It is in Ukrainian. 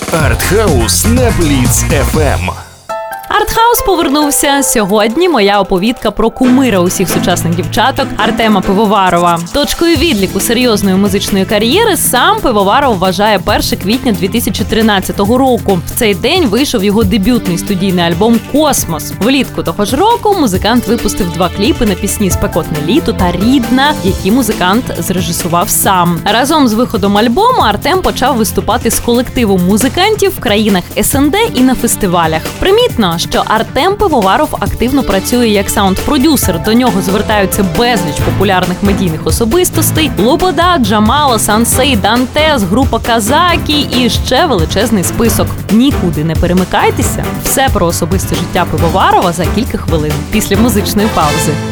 Артхаус на Бліц FM. Артхаус повернувся. Сьогодні моя оповідка про кумира усіх сучасних дівчаток Артема Пивоварова. Точкою відліку серйозної музичної кар'єри сам Пивоваров вважає 1 квітня 2013 року. В цей день вийшов його дебютний студійний альбом «Космос». Влітку того ж року музикант випустив 2 кліпи на пісні «Спекотне літо» та «Рідна», які музикант зрежисував сам. Разом з виходом альбому Артем почав виступати з колективом музикантів в країнах СНД і на фестивалях. Примітно, що Артем Пивоваров активно працює як саунд-продюсер. До нього звертаються безліч популярних медійних особистостей: Лобода, Джамала, Сансей, Дантес, група Казакі і ще величезний список. Нікуди не перемикайтеся. Все про особисте життя Пивоварова за кілька хвилин після музичної паузи.